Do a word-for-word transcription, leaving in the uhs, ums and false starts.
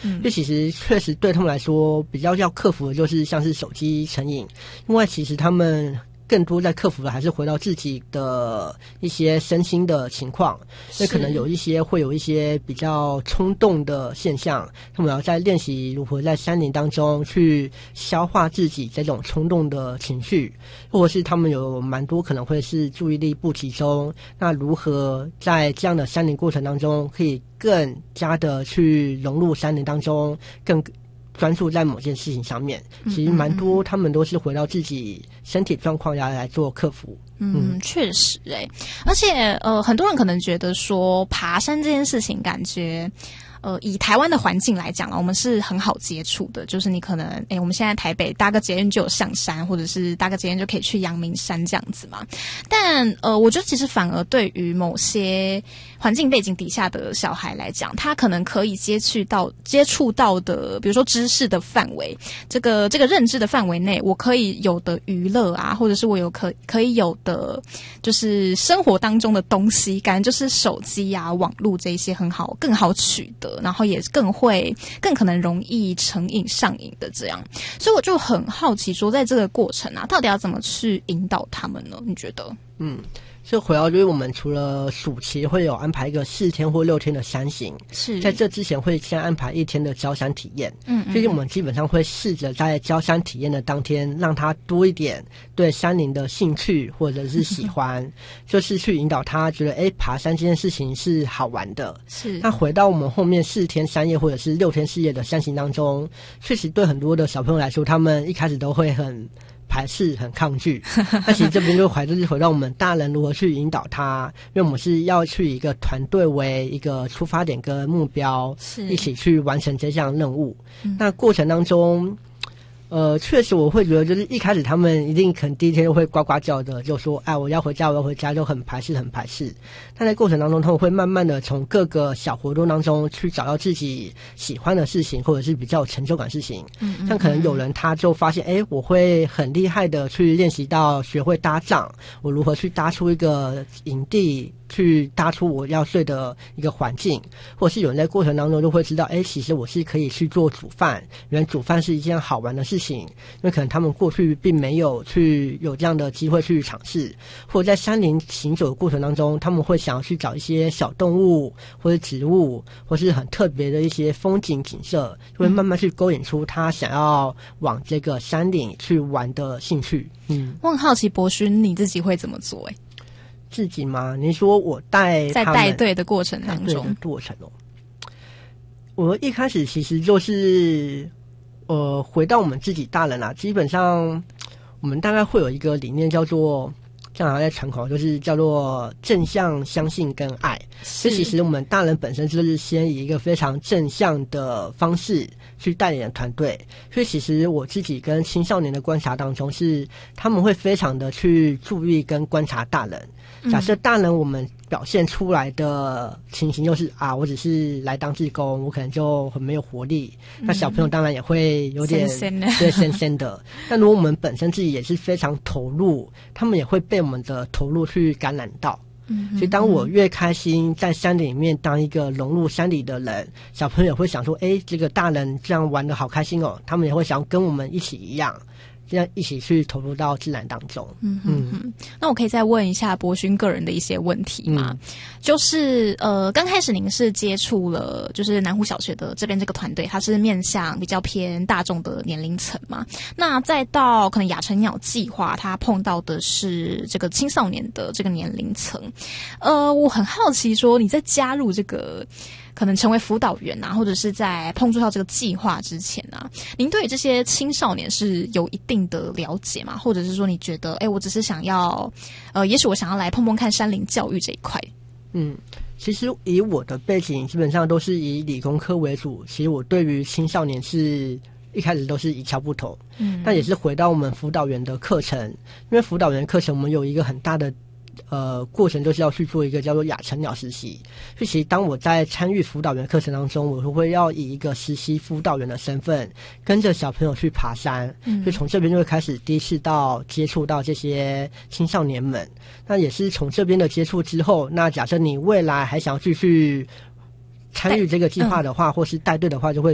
嗯，就其实确实对他们来说比较要克服的就是像是手机成瘾，因为其实他们更多在克服的还是回到自己的一些身心的情况，那可能有一些会有一些比较冲动的现象，他们要在练习如何在山林当中去消化自己这种冲动的情绪，或者是他们有蛮多可能会是注意力不集中，那如何在这样的山林过程当中可以更加的去融入山林当中，更专注在某件事情上面，其实蛮多他们都是回到自己身体状况下来做克服。 嗯，确实诶、欸，而且呃，很多人可能觉得说爬山这件事情，感觉呃，以台湾的环境来讲啊，我们是很好接触的，就是你可能诶，我们现在台北搭个捷运就有象山，或者是搭个捷运就可以去阳明山这样子嘛。但呃，我觉得其实反而对于某些环境背景底下的小孩来讲，他可能可以接触到接触到的，比如说知识的范围，这个这个认知的范围内，我可以有的娱乐啊，或者是我有可可以有的，就是生活当中的东西，感觉就是手机啊、网络这一些很好、更好取得，然后也更会、更可能容易成瘾、上瘾的这样。所以我就很好奇，说在这个过程啊，到底要怎么去引导他们呢？你觉得？ 嗯。所以回到就是我们除了暑期会有安排一个四天或六天的山行， 是在这之前会先安排一天的郊山体验。 嗯嗯， 所以我们基本上会试着在郊山体验的当天，让他多一点对山林的兴趣或者是喜欢，就是去引导他觉得，哎，爬山这件事情是好玩的。 是。 那回到我们后面四天三夜或者是六天四夜的山行当中，确实对很多的小朋友来说，他们一开始都会很排斥很抗拒，那其实这边就回就是回到我们大人如何去引导他，因为我们是要去一个团队为一个出发点跟目标，一起去完成这项任务。嗯、那过程当中，呃，确实我会觉得，就是一开始他们一定可能第一天就会呱呱叫的，就说，哎，我要回家，我要回家，就很排斥，很排斥。但在过程当中，他们会慢慢的从各个小活动当中去找到自己喜欢的事情，或者是比较有成就感的事情。嗯嗯嗯，像可能有人他就发现，哎，我会很厉害的去练习到学会搭帐，我如何去搭出一个营地，去搭出我要睡的一个环境，或者是有人在过程当中就会知道，哎，其实我是可以去做煮饭，原来煮饭是一件好玩的事情，因为可能他们过去并没有去有这样的机会去尝试，或者在山林行走的过程当中，他们会想要去找一些小动物或者植物，或是很特别的一些风景景色，就会慢慢去勾引出他想要往这个山林去玩的兴趣。嗯， 我很好奇博勋你自己会怎么做？欸自己吗？您说我带在带队的过程当中， 过程哦，我一开始其实就是呃，回到我们自己大人啊，基本上我们大概会有一个理念叫做，这样在传口，就是叫做正向相信跟爱。所以其实我们大人本身就是先以一个非常正向的方式去带领团队，所以其实我自己跟青少年的观察当中是，他们会非常的去注意跟观察大人。假设大人我们表现出来的情形就是啊，我只是来当志工，我可能就很没有活力。那小朋友当然也会有点对深深的。但如果我们本身自己也是非常投入，他们也会被我们的投入去感染到。所以当我越开心在山里面当一个融入山里的人，小朋友会想说，哎，这个大人这样玩得好开心哦，他们也会想跟我们一起一样，这样一起去投入到自然当中。 嗯哼哼，那我可以再问一下博勋个人的一些问题吗？嗯、就是呃，刚开始您是接触了就是南湖小学的这边这个团队，它是面向比较偏大众的年龄层嘛？那再到可能亚成鸟计划，它碰到的是这个青少年的这个年龄层。呃，我很好奇说你在加入这个。可能成为辅导员啊，或者是在碰触到这个计划之前啊，您对于这些青少年是有一定的了解吗？或者是说你觉得，哎，我只是想要，呃，也许我想要来碰碰看山林教育这一块。 嗯，其实以我的背景，基本上都是以理工科为主。其实我对于青少年是一开始都是一窍不通。嗯，但也是回到我们辅导员的课程，因为辅导员课程我们有一个很大的。呃，过程就是要去做一个叫做亚成鸟实习，所以其实当我在参与辅导员课程当中，我会要以一个实习辅导员的身份，跟着小朋友去爬山，嗯，所以从这边就会开始第一次到接触到这些青少年们。那也是从这边的接触之后，那假设你未来还想要继续参与这个计划的话，嗯、或是带队的话，就会